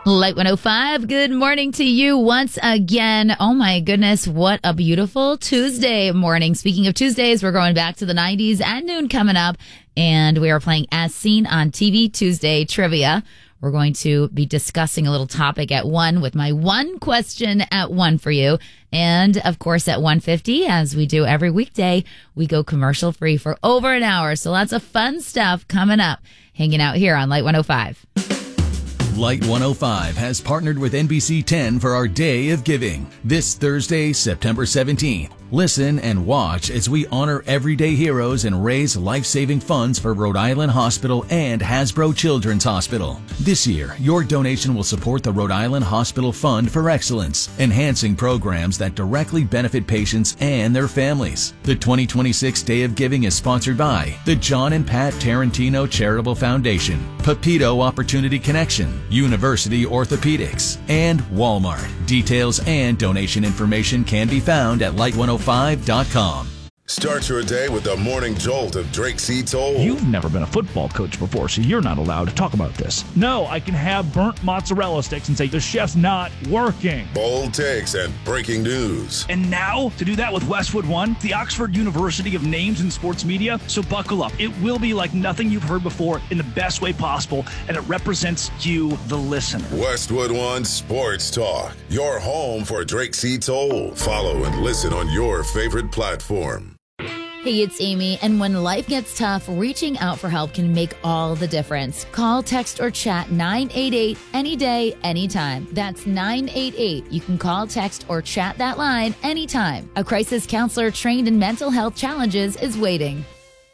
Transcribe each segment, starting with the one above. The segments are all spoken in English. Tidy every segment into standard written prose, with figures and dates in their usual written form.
Light 105, good morning to you once again. Oh my goodness, what a beautiful Tuesday morning. Speaking of Tuesdays, we're going back to the 90s at noon coming up, and we are playing As Seen on TV Tuesday Trivia. We're going to be discussing a little topic at 1 with my one question at 1 for you. And of course at 1:50, as we do every weekday, we go commercial free for over an hour. So lots of fun stuff coming up, hanging out here on Light 105. Light 105 has partnered with NBC 10 for our Day of Giving. This Thursday, September 17th. Listen and watch as we honor everyday heroes and raise life-saving funds for Rhode Island Hospital and Hasbro Children's Hospital. This year, your donation will support the Rhode Island Hospital Fund for Excellence, enhancing programs that directly benefit patients and their families. The 2026 Day of Giving is sponsored by the John and Pat Tarantino Charitable Foundation, Pepito Opportunity Connection, University Orthopedics, and Walmart. Details and donation information can be found at light105.com. Start your day with the morning jolt of Drake C. Toll. You've never been a football coach before, so you're not allowed to talk about this. No, I can have burnt mozzarella sticks and say the chef's not working. Bold takes and breaking news. And now, to do that with Westwood One, the Oxford University of Names in Sports Media. So buckle up. It will be like nothing you've heard before in the best way possible, and it represents you, the listener. Westwood One Sports Talk, your home for Drake C. Toll. Follow and listen on your favorite platform. Hey, it's Amy, and when life gets tough, reaching out for help can make all the difference. Call, text, or chat 988 any day, anytime. That's 988. You can call, text, or chat that line anytime. A crisis counselor trained in mental health challenges is waiting.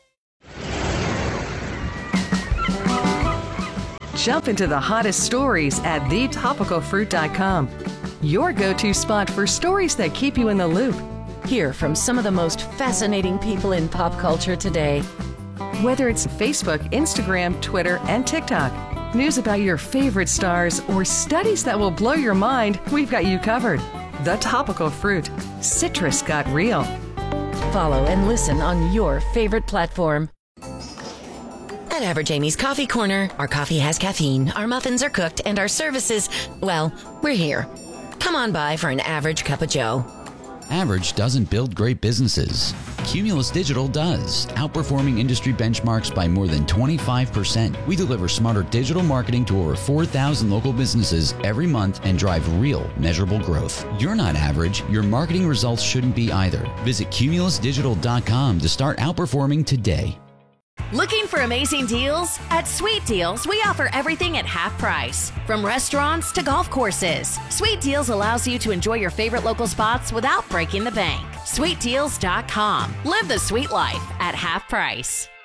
Jump into the hottest stories at thetopicalfruit.com. Your go-to spot for stories that keep you in the loop. Hear from some of the most fascinating people in pop culture today. Whether it's Facebook, Instagram, Twitter, and TikTok, news about your favorite stars, or studies that will blow your mind, we've got you covered. The Topical Fruit. Citrus got real. Follow and listen on your favorite platform. At Average Amy's Coffee Corner, our coffee has caffeine, our muffins are cooked, and our services, well, we're here. Come on by for an average cup of joe. Average doesn't build great businesses. Cumulus Digital does, outperforming industry benchmarks by more than 25%. We deliver smarter digital marketing to over 4,000 local businesses every month and drive real, measurable growth. You're not average. Your marketing results shouldn't be either. Visit cumulusdigital.com to start outperforming today. Looking for amazing deals? At Sweet Deals, we offer everything at half price. From restaurants to golf courses, Sweet Deals allows you to enjoy your favorite local spots without breaking the bank. SweetDeals.com. Live the sweet life at half price.